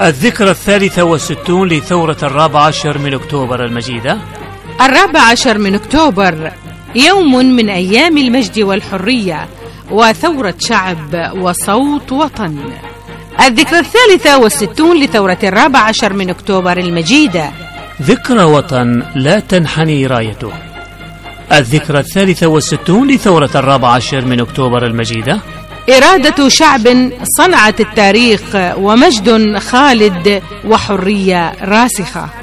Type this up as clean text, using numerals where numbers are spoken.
الذكرى 63 لثورة 14 من أكتوبر المجيدة. 14 من أكتوبر يوم من أيام المجد والحرية وثورة شعب وصوت وطن. الذكرى 63 لثورة 14 من أكتوبر المجيدة. ذكرى وطن لا تنحني رايته. الذكرى 63 لثورة 14 من أكتوبر المجيدة. إرادة شعب صنعت التاريخ ومجد خالد وحرية راسخة.